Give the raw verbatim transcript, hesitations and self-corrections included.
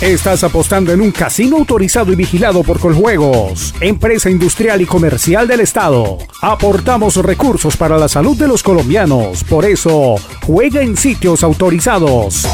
Estás apostando en un casino autorizado y vigilado por Coljuegos, empresa industrial y comercial del Estado. Aportamos recursos para la salud de los colombianos. Por eso, juega en sitios autorizados.